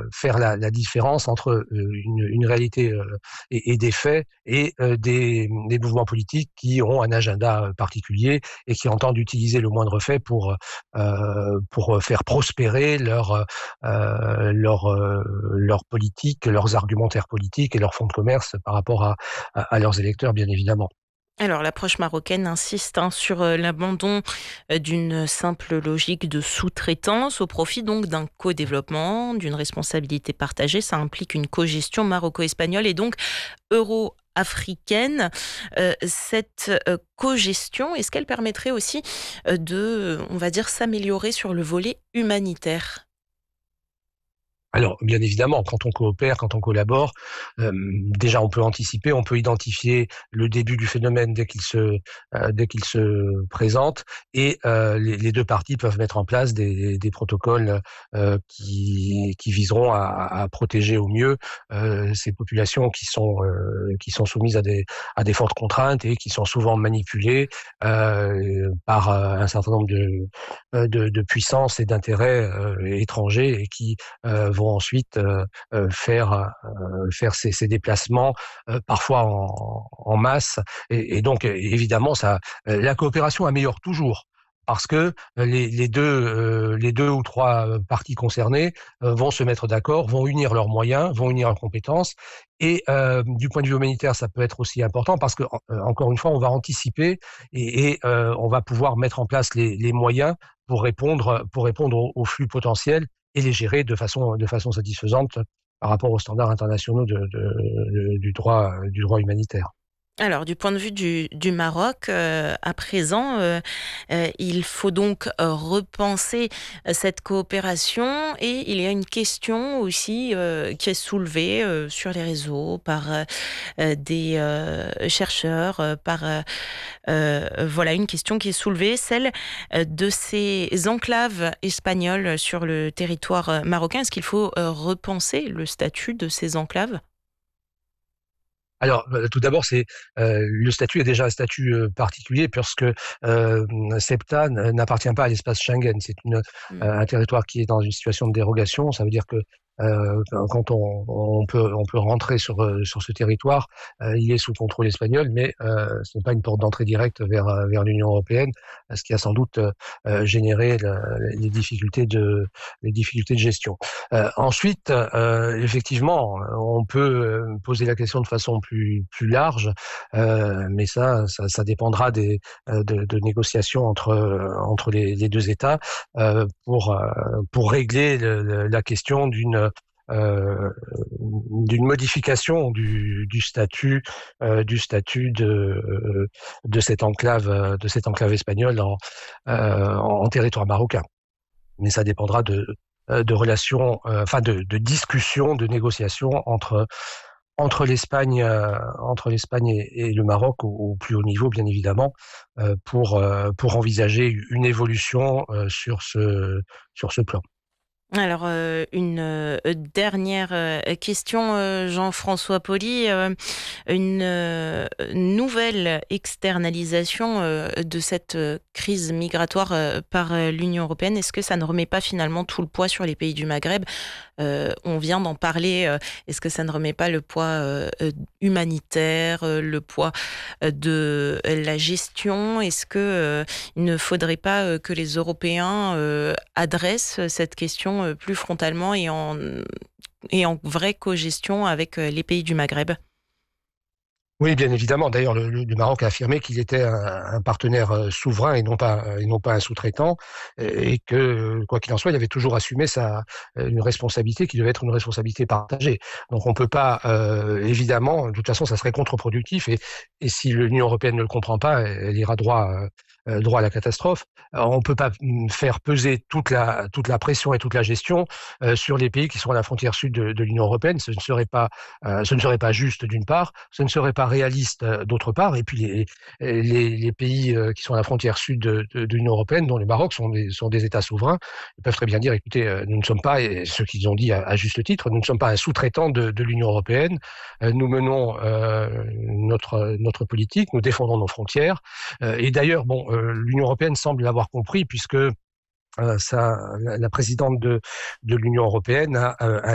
faire la différence entre une réalité et des faits et des mouvements politiques qui ont un agenda particulier et qui entendent utiliser le moindre fait pour faire prospérer leur politique, leurs argumentaires politiques et leurs fonds de commerce par rapport à leurs électeurs, bien évidemment. Alors, l'approche marocaine insiste sur l'abandon d'une simple logique de sous-traitance au profit donc d'un co-développement, d'une responsabilité partagée. Ça implique une co-gestion maroco-espagnole et donc euro-africaine. Cette co-gestion, est-ce qu'elle permettrait aussi on va dire, s'améliorer sur le volet humanitaire ? Alors, bien évidemment, quand on coopère, quand on collabore, déjà on peut anticiper, on peut identifier le début du phénomène dès qu'il se présente, et les deux parties peuvent mettre en place des protocoles qui viseront à protéger au mieux ces populations qui sont soumises à des fortes contraintes et qui sont souvent manipulées par un certain nombre de puissances et d'intérêts étrangers et qui vont ensuite faire ces déplacements parfois en masse et donc évidemment la coopération améliore toujours parce que les deux ou trois parties concernées vont se mettre d'accord, vont unir leurs moyens, vont unir leurs compétences et du point de vue humanitaire, ça peut être aussi important parce que encore une fois, on va anticiper et on va pouvoir mettre en place les moyens pour répondre aux flux potentiels et les gérer de façon satisfaisante par rapport aux standards internationaux du droit humanitaire. Alors, du point de vue du Maroc, à présent, il faut donc repenser cette coopération et il y a une question aussi qui est soulevée sur les réseaux par des chercheurs, voilà, une question qui est soulevée, celle de ces enclaves espagnoles sur le territoire marocain. Est-ce qu'il faut repenser le statut de ces enclaves ? Alors, tout d'abord, le statut est déjà un statut particulier puisque Ceuta n'appartient pas à l'espace Schengen. C'est un territoire qui est dans une situation de dérogation. Ça veut dire que quand on peut rentrer sur ce territoire, il est sous contrôle espagnol, mais ce n'est pas une porte d'entrée directe vers l'Union européenne, ce qui a sans doute généré les difficultés de gestion. Ensuite, effectivement, on peut poser la question de façon plus large, mais ça dépendra de négociations entre les deux États pour régler la question d'une modification du statut de cette enclave espagnole en territoire marocain. Mais ça dépendra de relations, de discussions, de négociations entre l'Espagne et le Maroc au plus haut niveau, bien évidemment, pour envisager une évolution sur ce plan. Alors, une dernière question, Jean-François Pauly. Une nouvelle externalisation de cette crise migratoire par l'Union européenne, est-ce que ça ne remet pas finalement tout le poids sur les pays du Maghreb ? On vient d'en parler. Est-ce que ça ne remet pas le poids humanitaire, le poids de la gestion ? Est-ce que il ne faudrait pas que les Européens adressent cette question plus frontalement et en vraie co-gestion avec les pays du Maghreb ? Oui, bien évidemment. D'ailleurs, le Maroc a affirmé qu'il était un partenaire souverain et non pas un sous-traitant, et que quoi qu'il en soit, il avait toujours assumé une responsabilité qui devait être une responsabilité partagée. Donc, on peut pas, évidemment, de toute façon, ça serait contre-productif, et si l'Union européenne ne le comprend pas, elle ira droit à la catastrophe. Alors, on peut pas faire peser toute la pression et toute la gestion sur les pays qui sont à la frontière sud de l'Union européenne. Ce ne serait pas juste d'une part, ce ne serait pas réaliste d'autre part. Et puis les pays qui sont à la frontière sud de l'Union européenne, dont le Maroc, sont des États souverains, ils peuvent très bien dire, écoutez, nous ne sommes pas, et ce qu'ils ont dit à juste titre, nous ne sommes pas un sous-traitant de l'Union européenne. Nous menons notre politique, nous défendons nos frontières. Et d'ailleurs, l'Union européenne semble l'avoir compris puisque la présidente de l'Union européenne a